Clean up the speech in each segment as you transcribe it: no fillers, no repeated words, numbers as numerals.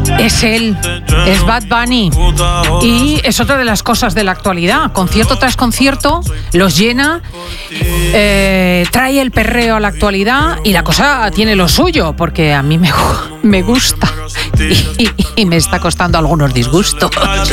Es él, es Bad Bunny. Y es otra de las cosas de la actualidad. Concierto tras concierto, los llena, trae el perreo a la actualidad y la cosa tiene lo suyo, porque a mí me gusta y me está costando algunos disgustos.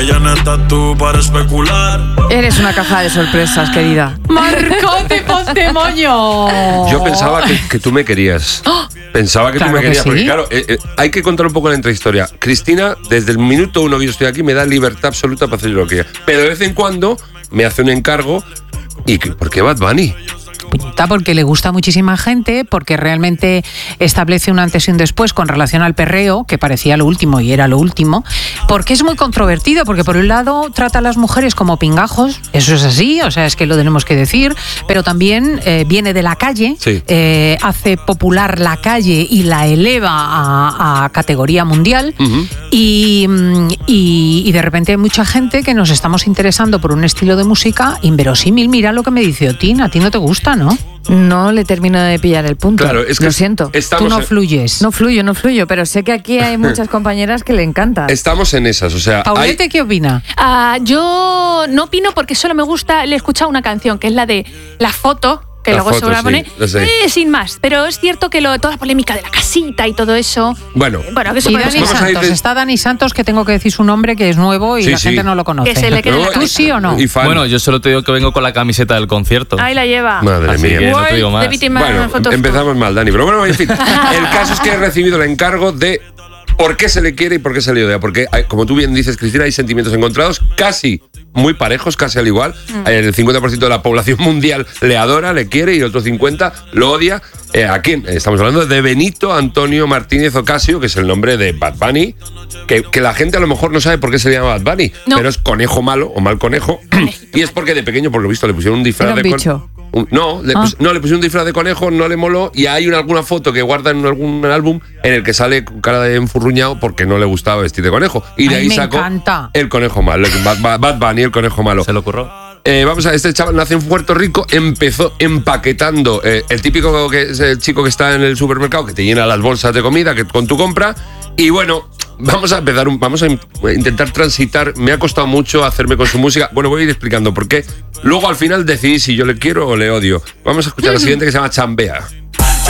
Eres una caja de sorpresas, querida. ¡Marcote Pontemoño! Yo pensaba que tú me querías. Pensaba que Claro tú me querías, que sí. porque claro, hay que contar un poco la intrahistoria. Cristina, desde el minuto 1 que yo estoy aquí, me da libertad absoluta para hacer lo que quiera. Pero de vez en cuando me hace un encargo. ¿Y por qué Bad Bunny? Porque le gusta a muchísima gente, porque realmente establece un antes y un después con relación al perreo, que parecía lo último y era lo último, porque es muy controvertido, porque por un lado trata a las mujeres como pingajos, eso es así, o sea, es que lo tenemos que decir, pero también viene de la calle, sí. Hace popular la calle y la eleva a categoría mundial, uh-huh. y de repente hay mucha gente que nos estamos interesando por un estilo de música inverosímil. Mira lo que me dice Otín, a ti no te gusta, ¿no? No le termino de pillar el punto. Claro, es que lo siento. Tú no fluyes. No fluyo, pero sé que aquí hay muchas compañeras que le encanta. Estamos en esas, o sea... Paulete, ¿qué opina? Yo no opino porque solo me gusta, le he escuchado una canción que es la de La Foto, que la luego foto, se va a poner, sí, sin más. Pero es cierto que toda la polémica de la casita y todo eso... Bueno, que eso y Dani Santos, está Dani Santos, que tengo que decir su nombre, que es nuevo y la gente no lo conoce. Que se le quede ¿Tú sí o no? Bueno, yo solo te digo que vengo con la camiseta del concierto. Ahí la lleva. Madre Así mía. que no te digo más. Bueno, empezamos mal, Dani. Pero bueno, en fin. El caso es que he recibido el encargo de por qué se le quiere y por qué se le odia. Porque, como tú bien dices, Cristina, hay sentimientos encontrados casi muy parejos, casi al igual. El 50% de la población mundial le adora, le quiere, y el otro 50% lo odia. ¿A quién? Estamos hablando de Benito Antonio Martínez Ocasio, que es el nombre de Bad Bunny, que la gente a lo mejor no sabe por qué se le llama Bad Bunny, pero es conejo malo o mal conejo. Y es porque de pequeño, por lo visto, le pusieron un disfraz de conejo. Le pusieron un disfraz de conejo, no le moló, y hay alguna foto que guarda en algún álbum en el que sale con cara de enfurruñado porque no le gustaba vestir de conejo. Y de ahí sacó el conejo malo, Bad Bunny, el conejo malo. Se lo ocurrió. Vamos a ver, este chaval nace en Puerto Rico, empezó empaquetando el típico que es el chico que está en el supermercado, que te llena las bolsas de comida con tu compra. Y bueno, vamos a intentar transitar. Me ha costado mucho hacerme con su música. Bueno, voy a ir explicando por qué. Luego al final decidí si yo le quiero o le odio. Vamos a escuchar la siguiente, que se llama Chambea.